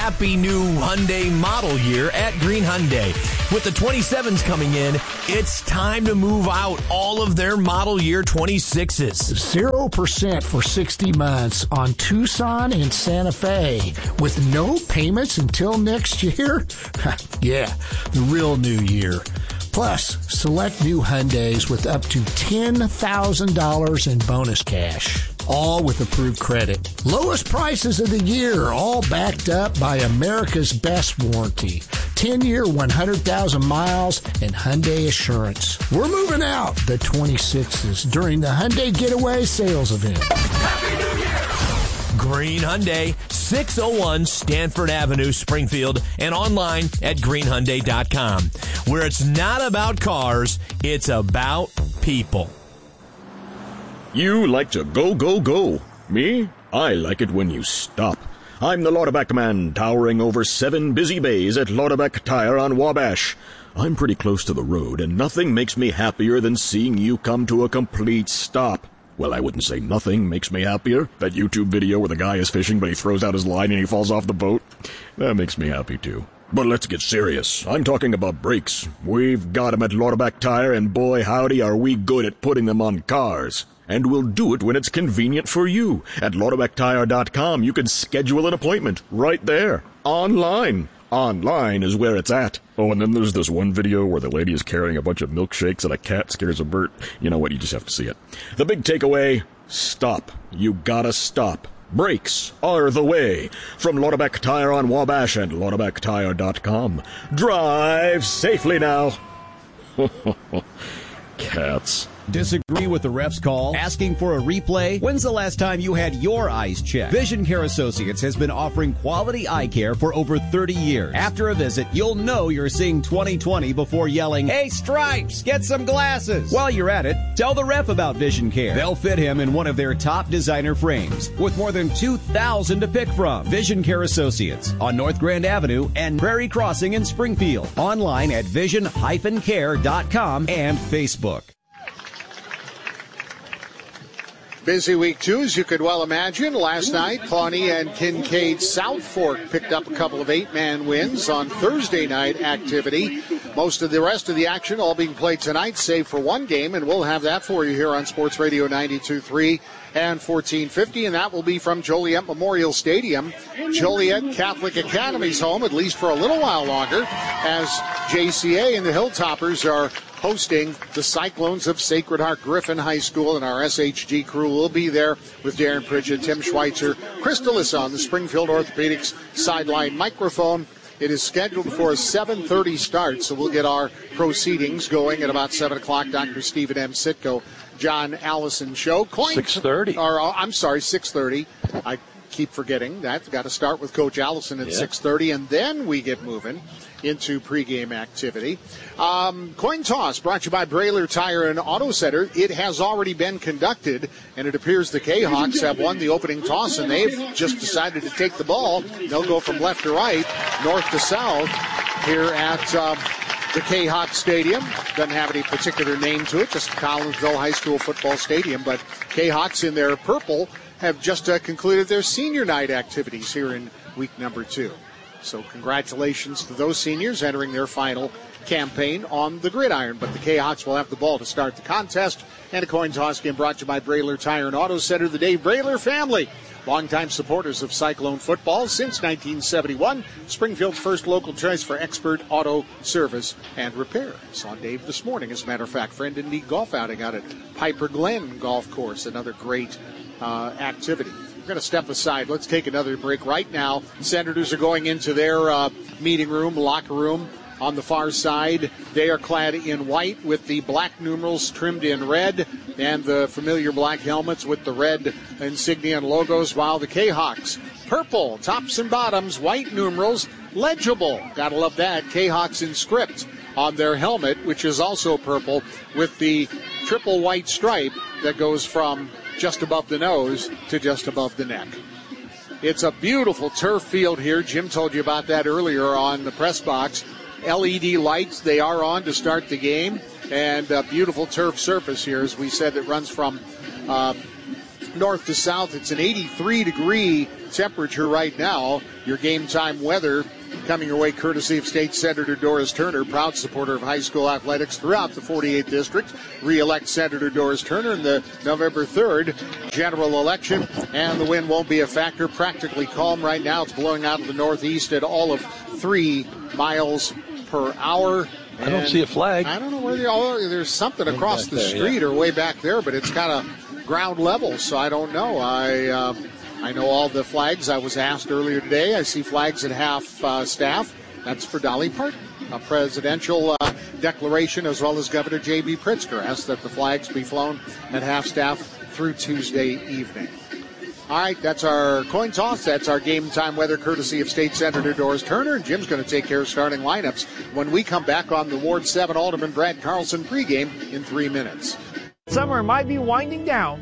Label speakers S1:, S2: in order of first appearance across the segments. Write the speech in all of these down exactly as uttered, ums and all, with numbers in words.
S1: happy new Hyundai model year at Green Hyundai. With the twenty-sevens coming in, it's time to move out all of their model year twenty-sixes.
S2: zero percent for sixty months on Tucson and Santa Fe with no payments until next year? Yeah, the real new year. Plus, select new Hyundais with up to ten thousand dollars in bonus cash. All with approved credit. Lowest prices of the year, all backed up by America's best warranty. ten-year, one hundred thousand miles, and Hyundai Assurance. We're moving out the twenty-sixes during the Hyundai Getaway Sales Event.
S1: Happy New Year! Green Hyundai, six oh one Stanford Avenue, Springfield, and online at green hyundai dot com, where it's not about cars, it's about people.
S3: You like to go, go, go. Me? I like it when you stop. I'm the Lauterback man, towering over seven busy bays at Lauterback Tire on Wabash. I'm pretty close to the road, and nothing makes me happier than seeing you come to a complete stop. Well, I wouldn't say nothing makes me happier. That YouTube video where the guy is fishing, but he throws out his line and he falls off the boat. That makes me happy, too. But let's get serious. I'm talking about brakes. We've got them at Lauterback Tire, and boy, howdy, are we good at putting them on cars. And we'll do it when it's convenient for you. At Lauterback Tire dot com, you can schedule an appointment right there, online. Online is where it's at. Oh, and then there's this one video where the lady is carrying a bunch of milkshakes and a cat scares a bird. You know what? You just have to see it. The big takeaway, stop. You gotta stop. Brakes are the way. From Lauterback Tire on Wabash and Lauterback Tire dot com. Drive safely now. Cats.
S4: Disagree with the ref's call? Asking for a replay? When's the last time you had your eyes checked? Vision Care Associates has been offering quality eye care for over thirty years. After a visit, you'll know you're seeing twenty twenty before yelling, "Hey, Stripes, get some glasses!" While you're at it, tell the ref about Vision Care. They'll fit him in one of their top designer frames with more than two thousand to pick from. Vision Care Associates on North Grand Avenue and Prairie Crossing in Springfield. Online at vision dash care dot com and Facebook.
S5: Busy week two, as you could well imagine. Last night, Pawnee and Kincaid South Fork picked up a couple of eight-man wins on Thursday night activity. Most of the rest of the action all being played tonight, save for one game, and we'll have that for you here on Sports Radio ninety-two point three and fourteen fifty, and that will be from Joliet Memorial Stadium. Joliet Catholic Academy's home, at least for a little while longer, as J C A and the Hilltoppers are hosting the Cyclones of Sacred Heart Griffin High School, and our S H G crew will be there with Darren Pritchett, Tim Schweitzer, Chris DeLissa on the Springfield Orthopedics sideline microphone. It is scheduled for a seven thirty start, so we'll get our proceedings going at about seven o'clock. Doctor Stephen M. Sitko, John Allison Show. Coin
S6: six thirty.
S5: Or, uh, I'm sorry, six thirty. I keep forgetting that. Got to start with Coach Allison at yeah. six thirty, and then we get moving into pregame activity. Um, coin toss brought to you by Brailer Tire and Auto Center. It has already been conducted, and it appears the K-Hawks have won the opening toss, and they've just decided to take the ball. They'll go from left to right, north to south here at um, the K-Hawk Stadium. Doesn't have any particular name to it, just Collinsville High School Football Stadium, but K-Hawks in their purple have just uh, concluded their senior night activities here in week number two. So congratulations to those seniors entering their final campaign on the gridiron. But the K-Hawks will have the ball to start the contest. And a coin toss game brought to you by Brailer Tire and Auto Center. The Dave Brailer family, longtime supporters of Cyclone football since nineteen seventy-one. Springfield's first local choice for expert auto service and repair. Saw Dave this morning, as a matter of fact, friend and league golf outing out at Piper Glen Golf Course. Another great uh, activity. We're going to step aside. Let's take another break right now. Senators are going into their uh, meeting room, locker room on the far side. They are clad in white with the black numerals trimmed in red and the familiar black helmets with the red insignia and logos, while the K-Hawks, purple, tops and bottoms, white numerals, legible. Gotta love that. K-Hawks in script on their helmet, which is also purple, with the triple white stripe that goes from just above the nose to just above the neck. It's a beautiful turf field here. Jim told you about that earlier on the press box. L E D lights, they are on to start the game, and a beautiful turf surface here, as we said, that runs from uh, north to south. It's an eighty-three degree temperature right now. Your game time weather coming your way courtesy of State Senator Doris Turner, proud supporter of high school athletics throughout the forty-eighth District. Re-elect Senator Doris Turner in the November third general election, and the wind won't be a factor. Practically calm right now. It's blowing out of the northeast at all of three miles per hour.
S6: I don't see a flag.
S5: I don't know where they are. There's something across the
S6: there,
S5: street
S6: yeah.
S5: or way back there, but it's kind of ground level, so I don't know. I uh, I know all the flags. I was asked earlier today. I see flags at half uh, staff. That's for Dolly Parton. A presidential uh, declaration, as well as Governor J B. Pritzker asked that the flags be flown at half staff through Tuesday evening. All right, that's our coin toss. That's our game time weather courtesy of State Senator Doris Turner. And Jim's going to take care of starting lineups when we come back on the Ward seven Alderman Brad Carlson pregame in three minutes.
S7: Summer might be winding down,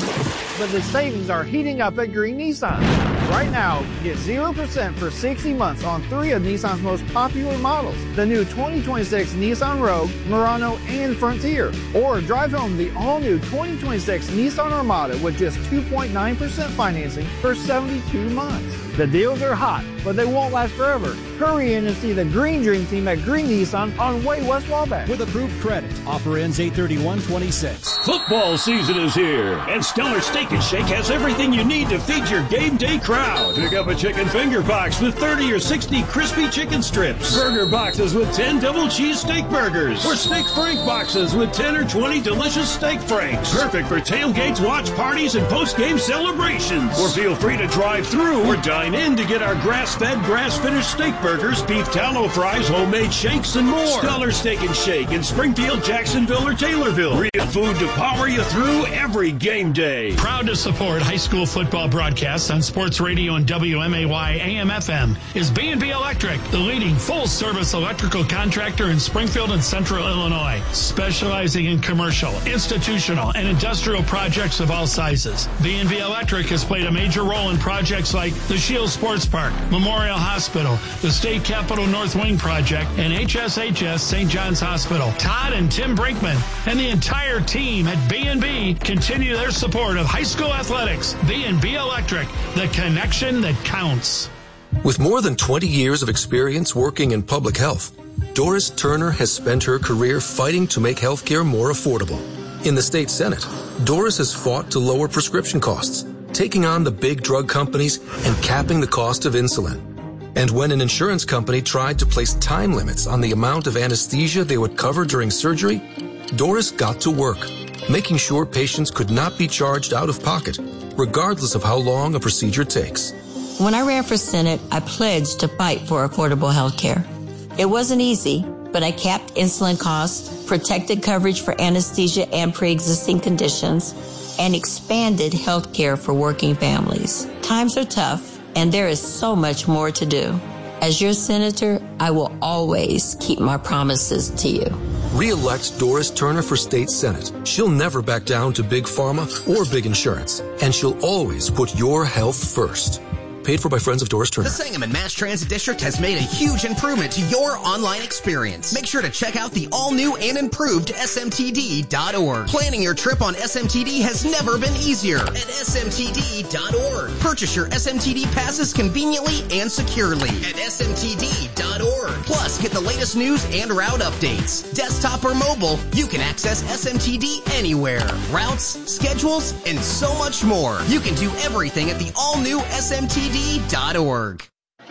S7: but the savings are heating up at Green Nissan. Right now, get zero percent for sixty months on three of Nissan's most popular models. The new twenty twenty-six Nissan Rogue, Murano, and Frontier. Or drive home the all-new twenty twenty-six Nissan Armada with just two point nine percent financing for seventy-two months. The deals are hot, but they won't last forever. Hurry in and see the Green Dream Team at Green Nissan on Way West Wabash.
S4: With approved credit. Offer ends eight thirty-one twenty-six.
S8: Football season is here, and Stellar Steak and Shake has everything you need to feed your game day crowd. Pick up a chicken finger box with thirty or sixty crispy chicken strips, burger boxes with ten double cheese steak burgers, or steak frank boxes with ten or twenty delicious steak franks. Perfect for tailgates, watch parties, and post-game celebrations. Or feel free to drive through or dine in to get our grass-fed, grass-finished steak burgers, beef tallow fries, homemade shakes, and more. Stellar Steak and Shake in Springfield, Jacksonville, or Taylorville. Real food to power you through every game day.
S9: Proud to support high school football broadcasts on Sports Radio and W M A Y A M F M is B and B Electric, the leading full-service electrical contractor in Springfield and Central Illinois, specializing in commercial, institutional, and industrial projects of all sizes. B and B Electric has played a major role in projects like the Shields Sports Park, Memorial Hospital, the State Capitol North Wing Project, and H S H S Saint John's Hospital. Todd and Tim Brinkman and the entire team at B and B continue their support of high school athletics. B and B Electric, the connection that counts.
S10: With more than twenty years of experience working in public health, Doris Turner has spent her career fighting to make healthcare more affordable. In the state Senate, Doris has fought to lower prescription costs, taking on the big drug companies and capping the cost of insulin. And when an insurance company tried to place time limits on the amount of anesthesia they would cover during surgery, Doris got to work, making sure patients could not be charged out of pocket, regardless of how long a procedure takes.
S11: When I ran for Senate, I pledged to fight for affordable health care. It wasn't easy, but I capped insulin costs, protected coverage for anesthesia and pre-existing conditions, and expanded health care for working families. Times are tough, and there is so much more to do. As your senator, I will always keep my promises to you.
S10: Re-elect Doris Turner for state senate. She'll never back down to big pharma or big insurance, and she'll always put your health first. Paid for by Friends of Doris Turner.
S12: The Sangamon Mass Transit District has made a huge improvement to your online experience. Make sure to check out the all-new and improved S M T D dot org. Planning your trip on S M T D has never been easier at S M T D dot org. Purchase your S M T D passes conveniently and securely at S M T D dot org. Plus, get the latest news and route updates. Desktop or mobile, you can access S M T D anywhere. Routes, schedules, and so much more. You can do everything at the all-new S M T D dot org.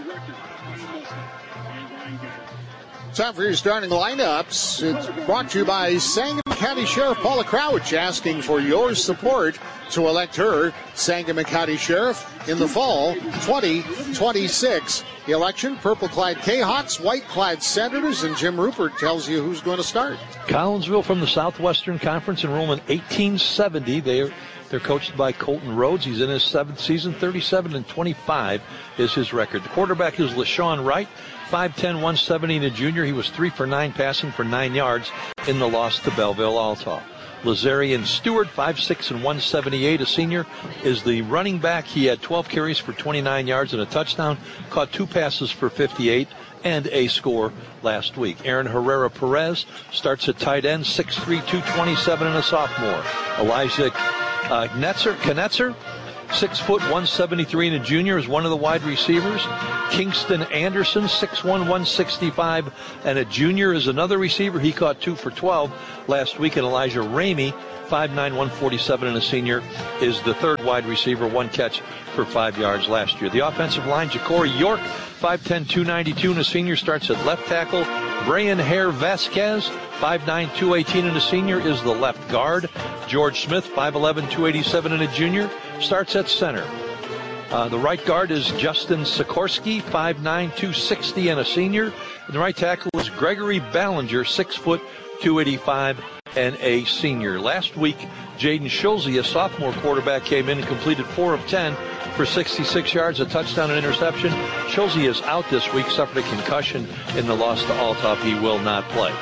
S5: Time for your starting lineups. It's brought to you by Sangamon County Sheriff Paula Crouch, asking for your support to elect her Sangamon County Sheriff in the fall twenty twenty-six election. Purple-clad Jayhawks, white-clad Senators, and Jim Rupert tells you who's going to start.
S6: Collinsville from the Southwestern Conference, enrollment eighteen seventy. They're They're coached by Colton Rhodes. He's in his seventh season. thirty-seven and twenty-five is his record. The quarterback is LaShawn Wright, five ten, one seventy, and a junior. He was three for nine passing for nine yards in the loss to Belleville Althoff. Lazarian Stewart, five six and one seventy-eight, a senior, is the running back. He had twelve carries for twenty-nine yards and a touchdown, caught two passes for fifty-eight and a score last week. Aaron Herrera Perez starts at tight end, six three, two twenty-seven, and a sophomore. Elijah Uh, Knetzer, Knetzer, six foot one seventy-three and a junior, is one of the wide receivers. Kingston Anderson, six one, one sixty-five and a junior, is another receiver. He caught two for twelve last week. And Elijah Ramey, five nine, one forty-seven and a senior, is the third wide receiver, one catch for five yards last year. The offensive line, Ja'Cory York, five ten, two ninety-two and a senior, starts at left tackle. Brian Hare Vasquez, five nine, two eighteen and a senior, is the left guard. George Smith, five eleven, two eighty-seven and a junior, starts at center. Uh, the right guard is Justin Sikorsky, five nine, two sixty and a senior. And the right tackle is Gregory Ballinger, six foot, two eighty-five and a senior. Last week, Jaden Schulze, a sophomore quarterback, came in and completed four of ten for sixty-six yards, a touchdown and interception. Schulze is out this week, suffered a concussion in the loss to Althoff. He will not play.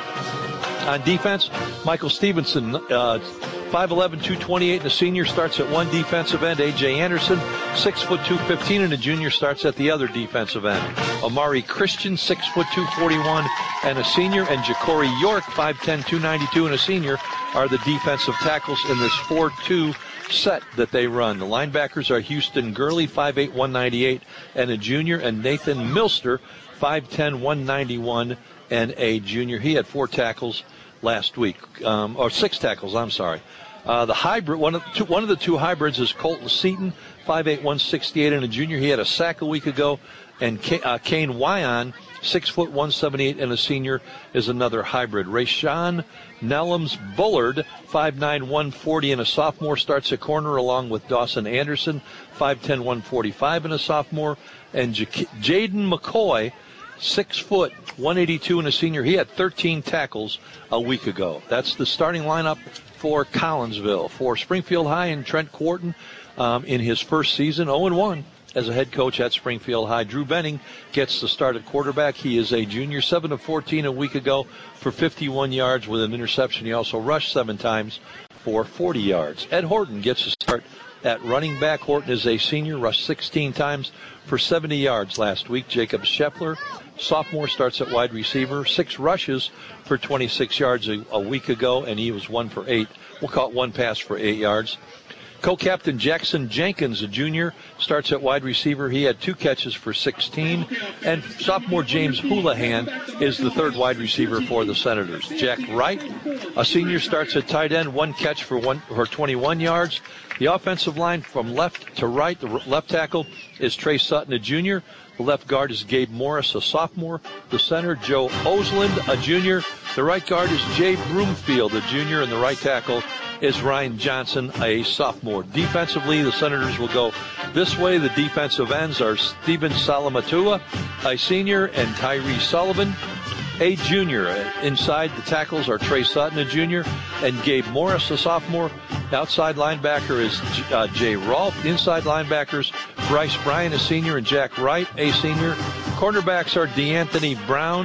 S6: On defense, Michael Stevenson, uh, five eleven, two twenty-eight and a senior, starts at one defensive end. A J Anderson, six foot, two fifteen and a junior, starts at the other defensive end. Amari Christian, six foot, two forty-one and a senior, and Ja'Cory York, five ten, two ninety-two and a senior, are the defensive tackles in this four two set that they run. The linebackers are Houston Gurley, five eight, one ninety-eight and a junior, and Nathan Milster, five ten, one ninety-one and a junior. He had four tackles last week, um, or six tackles, I'm sorry. Uh, the hybrid, one of, the two, one of the two hybrids is Colton Seaton, five eight, one sixty-eight and a junior. He had a sack a week ago. And K, uh, Kane Wyon, six foot, one seventy-eight and a senior, is another hybrid. Rayshawn Nellums Bullard, five nine, one forty and a sophomore, starts at corner along with Dawson Anderson, five ten, one forty-five and a sophomore. And J- Jaden McCoy, six foot, one eighty-two and a senior. He had thirteen tackles a week ago. That's the starting lineup for Collinsville. For Springfield High and Trent Quarton, um, in his first season, oh and one as a head coach at Springfield High. Drew Benning gets the start at quarterback. He is a junior, seven of fourteen a week ago for fifty-one yards with an interception. He also rushed seven times for forty yards. Ed Horton gets the start at running back. Horton is a senior, rushed sixteen times for seventy yards last week. Jacob Scheffler, sophomore, starts at wide receiver, six rushes for twenty-six yards a, a week ago, and he was one for eight. We'll call it one pass for eight yards. Co-captain Jackson Jenkins, a junior, starts at wide receiver. He had two catches for sixteen. And sophomore James Houlihan is the third wide receiver for the Senators. Jack Wright, a senior, starts at tight end, one catch for one for twenty-one yards. The offensive line from left to right, the left tackle is Trey Sutton, a junior. The left guard is Gabe Morris, a sophomore. The center, Joe Osland, a junior. The right guard is Jay Broomfield, a junior. And the right tackle is Ryan Johnson, a sophomore. Defensively, the Senators will go this way. The defensive ends are Steven Salamatua, a senior, and Tyree Sullivan, a junior. Inside the tackles are Trey Sutton, a junior, and Gabe Morris, a sophomore. Outside linebacker is uh, Jay Rolfe. Inside linebackers, Bryce Bryan, a senior, and Jack Wright, a senior. Cornerbacks are DeAnthony Brown,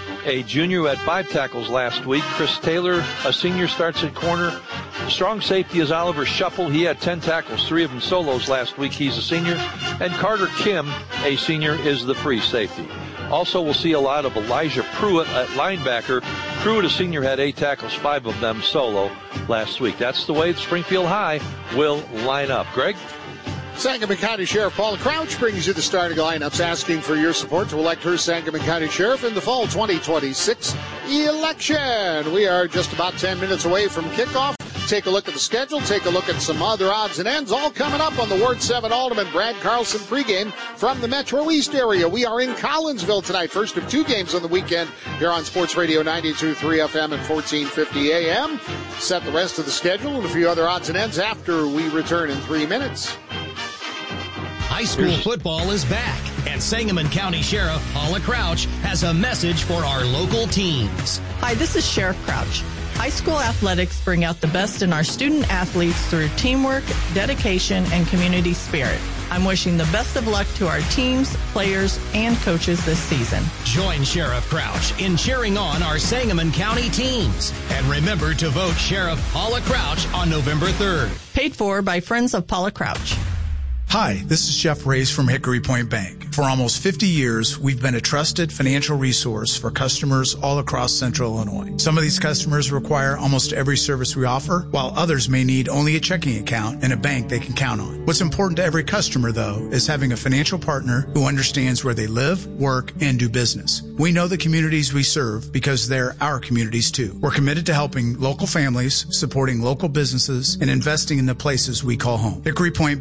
S6: a junior who had five tackles last week. Chris Taylor, a senior, starts at corner. Strong safety is Oliver Shuffle. He had ten tackles, three of them solos last week. He's a senior. And Carter Kim, a senior, is the free safety. Also, we'll see a lot of Elijah Pruitt at linebacker. Pruitt, a senior, had eight tackles, five of them solo last week. That's the way Springfield High will line up. Greg?
S5: Sangamon County Sheriff Paula Crouch brings you the starting lineups, asking for your support to elect her Sangamon County Sheriff in the fall twenty twenty-six election. We are just about ten minutes away from kickoff. Take a look at the schedule. Take a look at some other odds and ends, all coming up on the Ward seven Alderman Brad Carlson pregame from the Metro East area. We are in Collinsville tonight, first of two games on the weekend here on Sports Radio ninety-two point three F M and fourteen fifty A M. Set the rest of the schedule and a few other odds and ends after we return in three minutes.
S13: High school football is back, and Sangamon County Sheriff Paula Crouch has a message for our local teams.
S14: Hi, this is Sheriff Crouch. High school athletics bring out the best in our student athletes through teamwork, dedication, and community spirit. I'm wishing the best of luck to our teams, players, and coaches this season.
S13: Join Sheriff Crouch in cheering on our Sangamon County teams. And remember to vote Sheriff Paula Crouch on November third.
S14: Paid for by Friends of Paula Crouch.
S15: Hi, this is Jeff Reyes from Hickory Point Bank. For almost fifty years, we've been a trusted financial resource for customers all across Central Illinois. Some of these customers require almost every service we offer, while others may need only a checking account and a bank they can count on. What's important to every customer, though, is having a financial partner who understands where they live, work, and do business. We know the communities we serve because they're our communities, too. We're committed to helping local families, supporting local businesses, and investing in the places we call home. Hickory Point